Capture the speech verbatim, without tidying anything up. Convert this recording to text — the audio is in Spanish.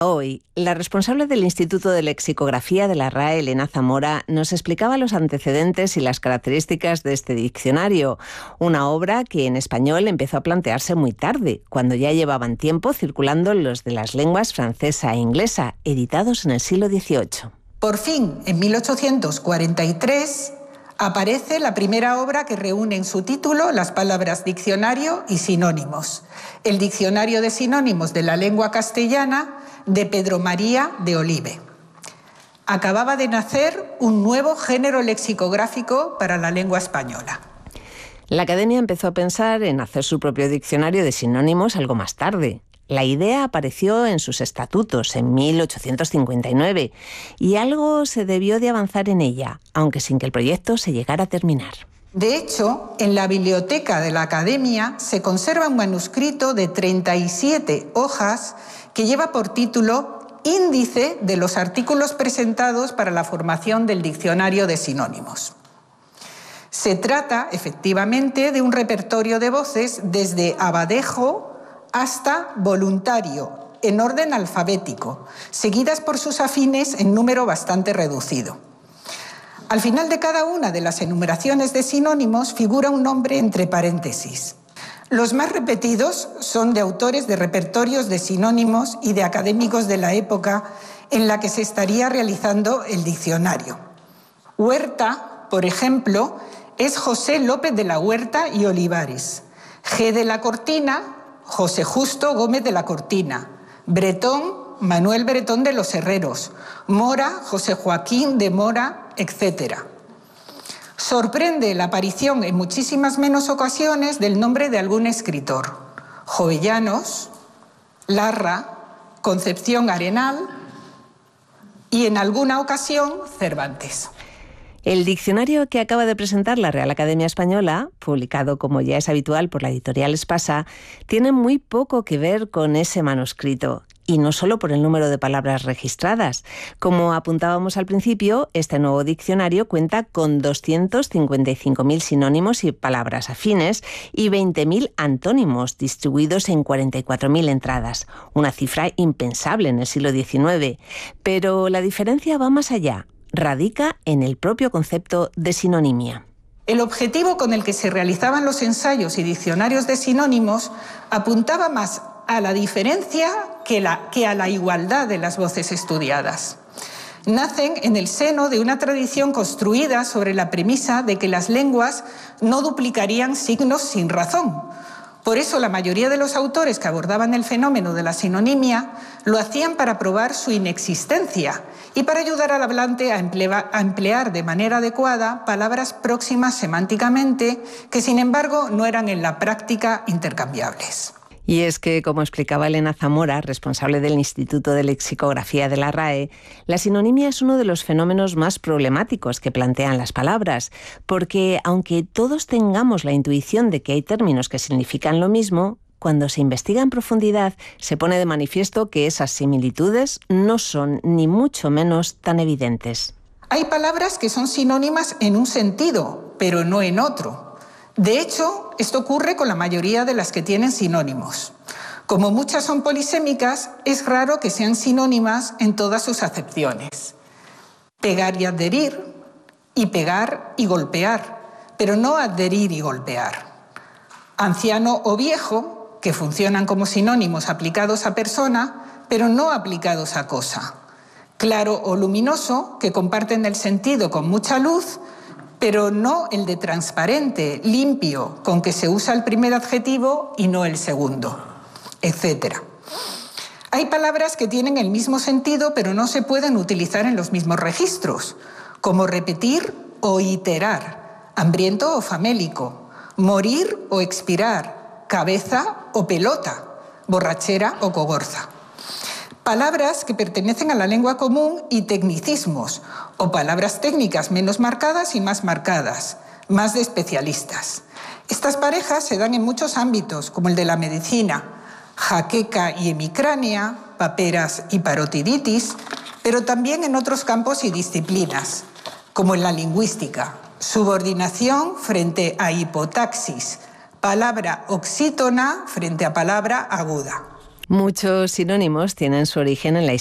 Hoy, la responsable del Instituto de Lexicografía de la R A E, Elena Zamora, nos explicaba los antecedentes y las características de este diccionario, una obra que en español empezó a plantearse muy tarde, cuando ya llevaban tiempo circulando los de las lenguas francesa e inglesa, editados en el siglo dieciocho. Por fin, en mil ochocientos cuarenta y tres, aparece la primera obra que reúne en su título las palabras diccionario y sinónimos, el Diccionario de Sinónimos de la Lengua Castellana, de Pedro María de Olive. Acababa de nacer un nuevo género lexicográfico para la lengua española. La Academia empezó a pensar en hacer su propio diccionario de sinónimos algo más tarde. La idea apareció en sus estatutos en mil ochocientos cincuenta y nueve y algo se debió de avanzar en ella, aunque sin que el proyecto se llegara a terminar. De hecho, en la biblioteca de la Academia se conserva un manuscrito de treinta y siete hojas que lleva por título Índice de los artículos presentados para la formación del diccionario de sinónimos. Se trata, efectivamente, de un repertorio de voces desde abadejo hasta voluntario, en orden alfabético, seguidas por sus afines en número bastante reducido. Al final de cada una de las enumeraciones de sinónimos figura un nombre entre paréntesis. Los más repetidos son de autores de repertorios de sinónimos y de académicos de la época en la que se estaría realizando el diccionario. Huerta, por ejemplo, es José López de la Huerta y Olivares. G. de la Cortina, José Justo Gómez de la Cortina. Bretón, Manuel Bretón de los Herreros. Mora, José Joaquín de Mora, etcétera. Sorprende la aparición en muchísimas menos ocasiones del nombre de algún escritor. Jovellanos, Larra, Concepción Arenal y en alguna ocasión Cervantes. El diccionario que acaba de presentar la Real Academia Española, publicado como ya es habitual por la editorial Espasa, tiene muy poco que ver con ese manuscrito. Y no solo por el número de palabras registradas. Como apuntábamos al principio, este nuevo diccionario cuenta con doscientos cincuenta y cinco mil sinónimos y palabras afines y veinte mil antónimos distribuidos en cuarenta y cuatro mil entradas, una cifra impensable en el siglo diecinueve. Pero la diferencia va más allá, radica en el propio concepto de sinonimia. El objetivo con el que se realizaban los ensayos y diccionarios de sinónimos apuntaba más a la diferencia que, la, que a la igualdad de las voces estudiadas. Nacen en el seno de una tradición construida sobre la premisa de que las lenguas no duplicarían signos sin razón. Por eso la mayoría de los autores que abordaban el fenómeno de la sinonimia lo hacían para probar su inexistencia y para ayudar al hablante a emplear, a emplear de manera adecuada palabras próximas semánticamente que, sin embargo, no eran en la práctica intercambiables. Y es que, como explicaba Elena Zamora, responsable del Instituto de Lexicografía de la R A E, la sinonimia es uno de los fenómenos más problemáticos que plantean las palabras, porque aunque todos tengamos la intuición de que hay términos que significan lo mismo, cuando se investiga en profundidad se pone de manifiesto que esas similitudes no son ni mucho menos tan evidentes. Hay palabras que son sinónimas en un sentido, pero no en otro. De hecho, esto ocurre con la mayoría de las que tienen sinónimos. Como muchas son polisémicas, es raro que sean sinónimas en todas sus acepciones. Pegar y adherir, y pegar y golpear, pero no adherir y golpear. Anciano o viejo, que funcionan como sinónimos aplicados a persona, pero no aplicados a cosa. Claro o luminoso, que comparten el sentido con mucha luz, pero no el de transparente, limpio, con que se usa el primer adjetivo y no el segundo, etcétera. Hay palabras que tienen el mismo sentido, pero no se pueden utilizar en los mismos registros, como repetir o iterar, hambriento o famélico, morir o expirar, cabeza o pelota, borrachera o cogorza. Palabras que pertenecen a la lengua común y tecnicismos, o palabras técnicas menos marcadas y más marcadas, más de especialistas. Estas parejas se dan en muchos ámbitos, como el de la medicina, jaqueca y hemicránea, paperas y parotiditis, pero también en otros campos y disciplinas, como en la lingüística, subordinación frente a hipotaxis, palabra oxítona frente a palabra aguda. Muchos sinónimos tienen su origen en la